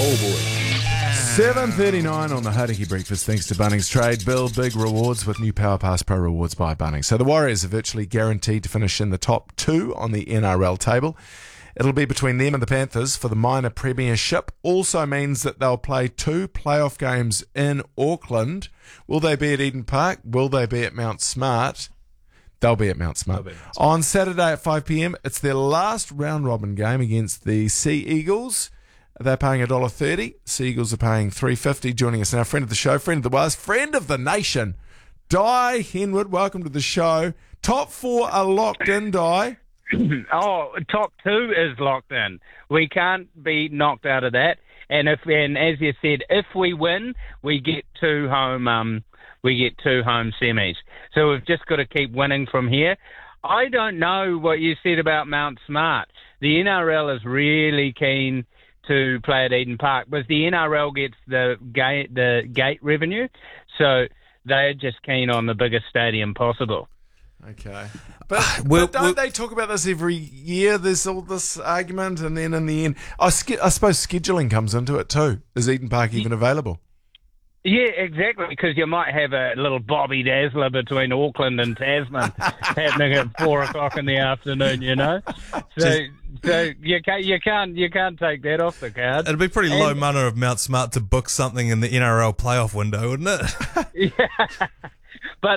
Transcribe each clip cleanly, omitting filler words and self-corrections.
Oh boy. 7:39 on the Hauraki Breakfast, thanks to Bunnings Trade. Build big rewards with new Power Pass Pro rewards by Bunnings. So the Warriors are virtually guaranteed to finish in the top two on the NRL table. It'll be between them and the Panthers for the minor premiership. Also means that they'll play two playoff games in Auckland. Will they be at Eden Park? Will they be at Mount Smart? They'll be at Mount Smart. On Saturday at 5 p.m, it's their last round-robin game against the Sea Eagles. They're paying $1.30. Sea Eagles are paying $3.50. Joining us now, friend of the show, friend of the Wires, friend of the nation, Di Henwood. Welcome to the show. Top four are locked in, Di. Top two is locked in. We can't be knocked out of that. And as you said, if we win, we get two home semis. So we've just got to keep winning from here. I don't know what you said about Mount Smart. The NRL is really keen to play at Eden Park, because the NRL gets the gate revenue, so they're just keen on the biggest stadium possible. Okay. But don't they talk about this every year? There's all this argument, and then in the end, I suppose scheduling comes into it too. Is Eden Park even available? Yeah, exactly, because you might have a little Bobby Dazzler between Auckland and Tasman happening at 4 o'clock in the afternoon, you know? So you can't take that off the card. It'd be pretty low manner of Mount Smart to book something in the NRL playoff window, wouldn't it? Yeah. But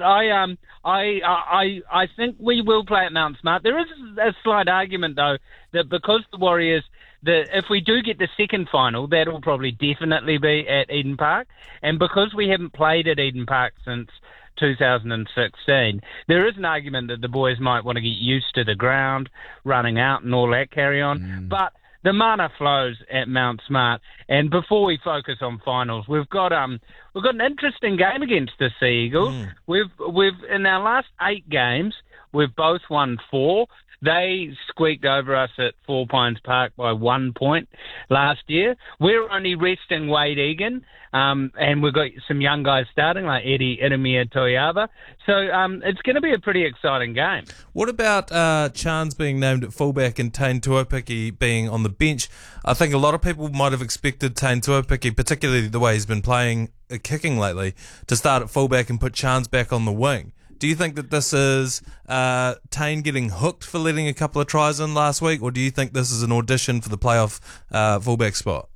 I think we will play at Mount Smart. There is a slight argument, though, that because the Warriors, if we do get the second final, that will probably definitely be at Eden Park. And because we haven't played at Eden Park since 2016, there is an argument that the boys might want to get used to the ground, running out and all that carry on. But the mana flows at Mount Smart. And before we focus on finals, we've got an interesting game against the Sea Eagles. We've in our last 8 games, we've both won 4. They squeaked over us at Four Pines Park by 1 point last year. We're only resting Wade Egan, and we've got some young guys starting like Eddie Idemia Toiava. So it's going to be a pretty exciting game. What about Chance being named at fullback and Tane Tuopiki being on the bench? I think a lot of people might have expected Tane Tuopiki, particularly the way he's been playing kicking lately, to start at fullback and put Chance back on the wing. Do you think that this is Tane getting hooked for letting a couple of tries in last week, or do you think this is an audition for the playoff fullback spot?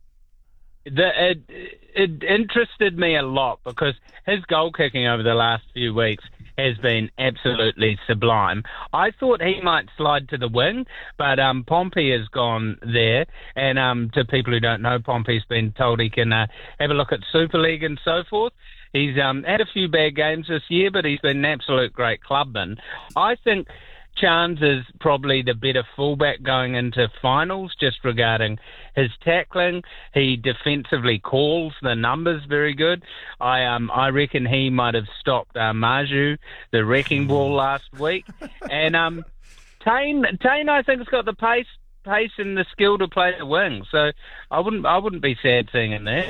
It interested me a lot because his goal kicking over the last few weeks has been absolutely sublime. I thought he might slide to the wing, but Pompey has gone there. And to people who don't know, Pompey's been told he can have a look at Super League and so forth. He's had a few bad games this year, but he's been an absolute great clubman. I think Chance is probably the better fullback going into finals, just regarding his tackling. He defensively calls the numbers very good. I reckon he might have stopped Maju, the wrecking ball, last week. And Tane, I think, has got the pace and the skill to play the wing. So I wouldn't be sad seeing him there.